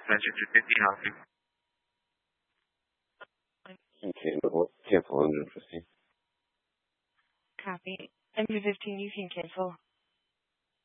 budget to 50 healthy. Okay, but we'll cancel 150. Copy. MV15, you can cancel.